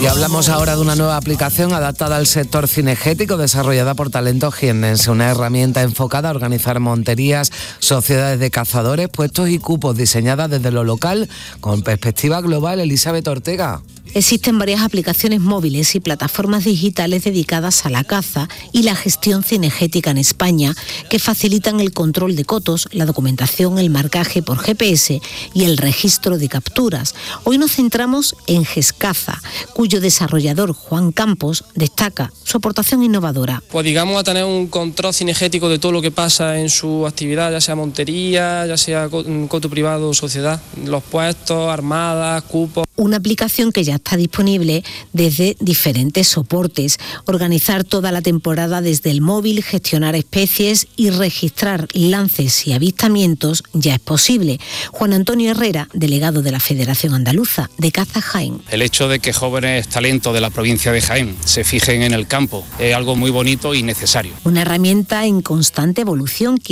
Y hablamos ahora de una nueva aplicación adaptada al sector cinegético desarrollada por Talento Jiennense, una herramienta enfocada a organizar monterías, sociedades de cazadores, puestos y cupos, diseñada desde lo local con perspectiva global. Elizabeth Ortega. Existen varias aplicaciones móviles y plataformas digitales dedicadas a la caza y la gestión cinegética en España, que facilitan el control de cotos, la documentación, el marcaje por GPS y el registro de capturas. Hoy nos centramos en GESCaza, cuyo desarrollador, Juan Campos, destaca su aportación innovadora. Pues digamos a tener un control cinegético de todo lo que pasa en su actividad, ya sea montería, ya sea coto privado o sociedad, los puestos, armadas, cupos. Una aplicación que ya está disponible desde diferentes soportes. Organizar toda la temporada desde el móvil, gestionar especies y registrar lances y avistamientos ya es posible. Juan Antonio Herrera, delegado de la Federación Andaluza de Caza Jaén. El hecho de que jóvenes talentos de la provincia de Jaén se fijen en el campo es algo muy bonito y necesario. Una herramienta en constante evolución que